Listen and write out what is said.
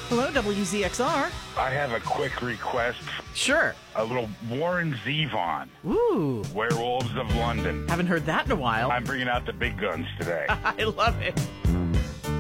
Hello, WZXR. I have a quick request. Sure. A little Warren Zevon, Ooh, Werewolves of London. haven't heard that in a while. I'm bringing out the big guns today. I love it.